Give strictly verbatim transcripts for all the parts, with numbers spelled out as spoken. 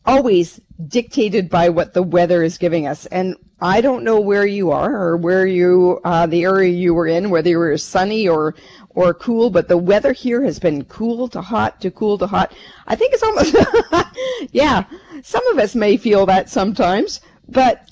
always dictated by what the weather is giving us. And I don't know where you are or where you, uh, the area you were in, whether you were sunny or, or cool, but the weather here has been cool to hot to cool to hot. I think it's almost, yeah, some of us may feel that sometimes, but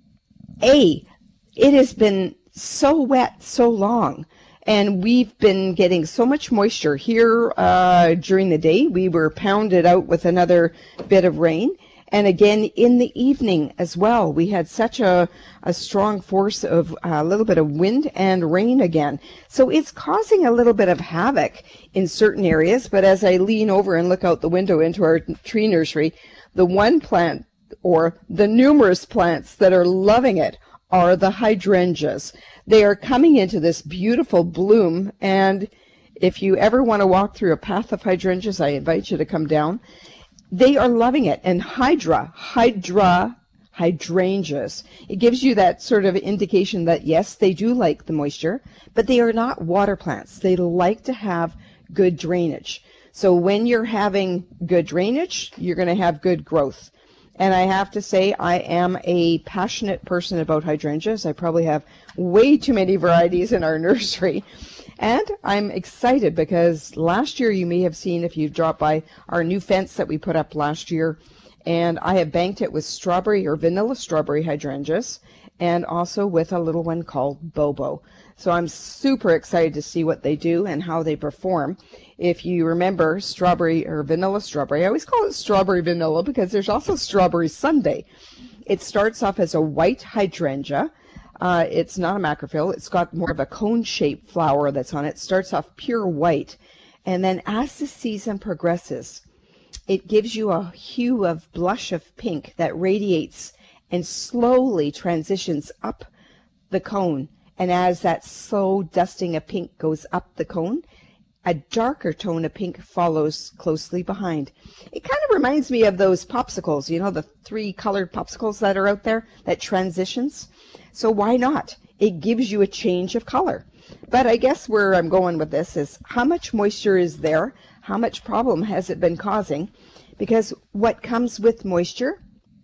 A, it has been so wet so long. And we've been getting so much moisture here uh, during the day. We were pounded out with another bit of rain. And again, in the evening as well, we had such a, a strong force of a little bit of wind and rain again. So it's causing a little bit of havoc in certain areas. But as I lean over and look out the window into our tree nursery, the one plant or the numerous plants that are loving it are the hydrangeas. They are coming into this beautiful bloom, and if you ever want to walk through a path of hydrangeas, I invite you to come down. They are loving it. And hydra, hydra, hydrangeas, it gives you that sort of indication that, yes, they do like the moisture, but they are not water plants. They like to have good drainage. So when you're having good drainage, you're going to have good growth. And I have to say, I am a passionate person about hydrangeas. I probably have way too many varieties in our nursery. And I'm excited because last year, you may have seen if you dropped by our new fence that we put up last year, and I have banked it with strawberry or vanilla strawberry hydrangeas and also with a little one called Bobo. So I'm super excited to see what they do and how they perform. If you remember strawberry or vanilla strawberry, I always call it strawberry vanilla because there's also strawberry sundae. It starts off as a white hydrangea. Uh, it's not a macrophyll. It's got more of a cone-shaped flower that's on it. It starts off pure white. And then as the season progresses, it gives you a hue of blush of pink that radiates and slowly transitions up the cone. And as that slow dusting of pink goes up the cone, a darker tone of pink follows closely behind. It kind of reminds me of those popsicles, you know, the three colored popsicles that are out there that transitions. So why not? It gives you a change of color. But I guess where I'm going with this is how much moisture is there? How much problem has it been causing? Because what comes with moisture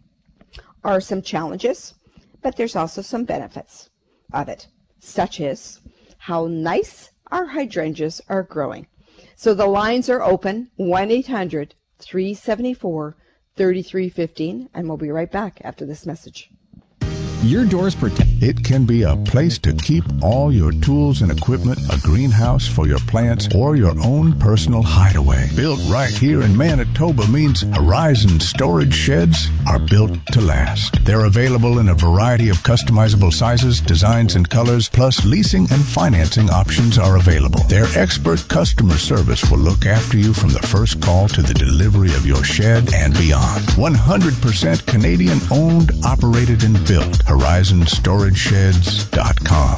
are some challenges, but there's also some benefits of it, such as how nice our hydrangeas are growing. So the lines are open, one eight hundred, three seven four, three three one five, and we'll be right back after this message. Your doors protect. It can be a place to keep all your tools and equipment, a greenhouse for your plants, or your own personal hideaway. Built right here in Manitoba means Horizon storage sheds are built to last. They're available in a variety of customizable sizes, designs, and colors, plus leasing and financing options are available. Their expert customer service will look after you from the first call to the delivery of your shed and beyond. one hundred percent Canadian owned, operated, and built. Horizon Storage Sheds dot com.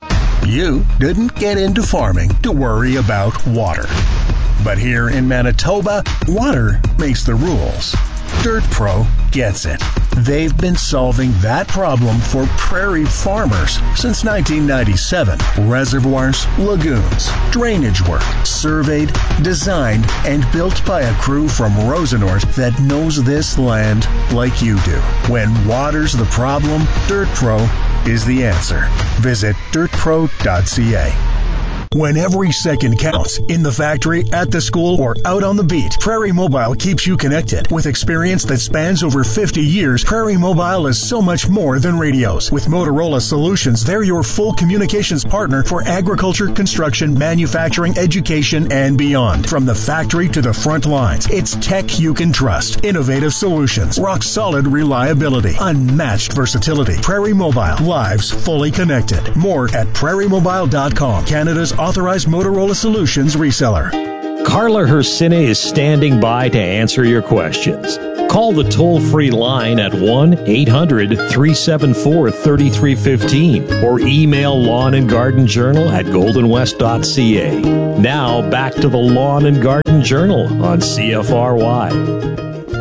You didn't get into farming to worry about water. But here in Manitoba, water makes the rules. Dirt Pro gets it. They've been solving that problem for prairie farmers since nineteen ninety-seven. Reservoirs, lagoons, drainage work, surveyed, designed, and built by a crew from Rosenort that knows this land like you do. When water's the problem, Dirt Pro is the answer. Visit dirt pro dot c a. When every second counts, in the factory, at the school, or out on the beat, Prairie Mobile keeps you connected. With experience that spans over fifty years, Prairie Mobile is so much more than radios. With Motorola Solutions, they're your full communications partner for agriculture, construction, manufacturing, education, and beyond. From the factory to the front lines, it's tech you can trust. Innovative solutions, rock-solid reliability, unmatched versatility. Prairie Mobile, lives fully connected. More at prairie mobile dot com, Canada's authorized Motorola Solutions reseller. Carla Hersine is standing by to answer your questions. Call the toll-free line at one eight hundred, three seven four, three three one five or email Lawn and Garden Journal at golden west dot c a. Now back to the Lawn and Garden Journal on C F R Y.